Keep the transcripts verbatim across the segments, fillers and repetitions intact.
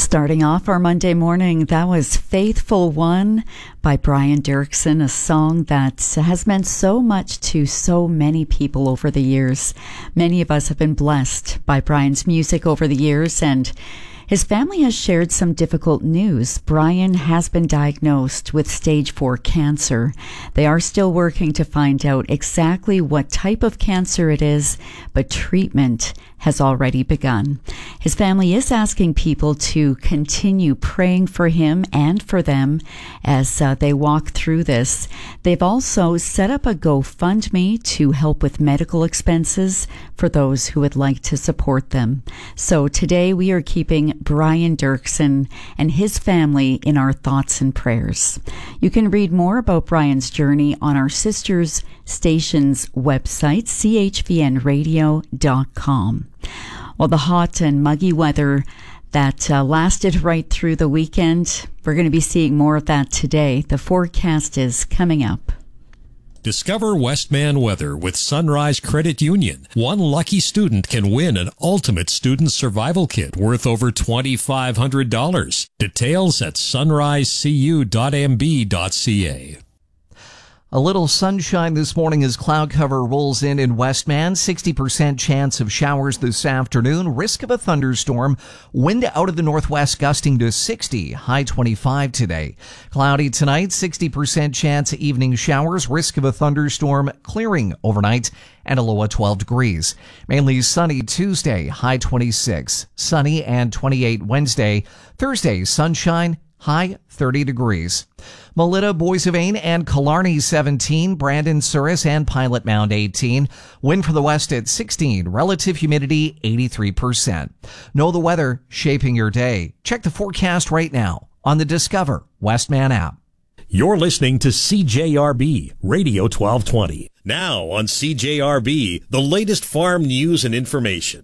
Starting off our Monday morning, that was Faithful One by Brian Dirksen, a song that has meant so much to so many people over the years. Many of us have been blessed by Brian's music over the years, and his family has shared some difficult news. Brian has been diagnosed with stage four cancer. They are still working to find out exactly what type of cancer it is, but treatment has already begun. His family is asking people to continue praying for him and for them as uh, they walk through this. They've also set up a GoFundMe to help with medical expenses for those who would like to support them. So today we are keeping Brian Dirksen and his family in our thoughts and prayers. You can read more about Brian's journey on our sister's station's website, c h v n radio dot com. Well, the hot and muggy weather that uh, lasted right through the weekend, we're going to be seeing more of that today. The forecast is coming up. Discover Westman weather with Sunrise Credit Union. One lucky student can win an ultimate student survival kit worth over two thousand five hundred dollars. Details at sunrise c u dot m b dot c a. A little sunshine this morning as cloud cover rolls in in Westman. sixty percent chance of showers this afternoon. Risk of a thunderstorm. Wind out of the northwest gusting to sixty. High twenty-five today. Cloudy tonight. sixty percent chance of evening showers. Risk of a thunderstorm clearing overnight and a low of twelve degrees. Mainly sunny Tuesday. High twenty-six. Sunny and twenty-eight Wednesday. Thursday sunshine. High thirty degrees. Melita, Boys of Ain, and Killarney seventeen, Brandon, Souris, and Pilot Mound eighteen. Wind from the west at sixteen, relative humidity eighty-three percent. Know the weather shaping your day. Check the forecast right now on the Discover Westman app. You're listening to C J R B Radio twelve twenty. Now on C J R B, the latest farm news and information.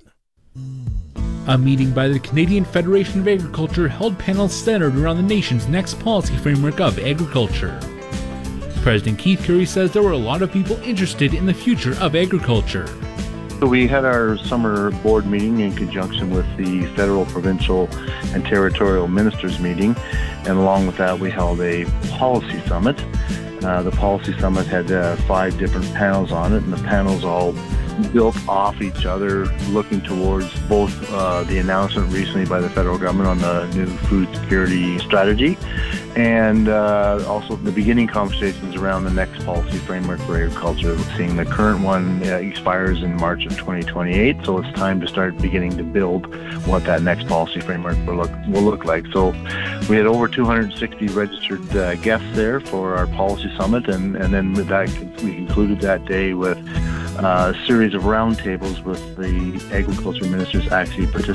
A meeting by the Canadian Federation of Agriculture held panels centered around the nation's next policy framework of agriculture. President Keith Currie says there were a lot of people interested in the future of agriculture. So we had our summer board meeting in conjunction with the federal, provincial, and territorial ministers meeting, and along with that we held a policy summit. Uh, the policy summit had uh, five different panels on it, and the panels all built off each other, looking towards both uh, the announcement recently by the federal government on the new food security strategy and uh, also the beginning conversations around the next policy framework for agriculture. Seeing the current one uh, expires in March of twenty twenty-eight, so it's time to start beginning to build what that next policy framework will look, will look like. So we had over two hundred sixty registered uh, guests there for our policy summit, and, and then with that, we concluded that day with Uh, a series of roundtables with the agriculture ministers actually participating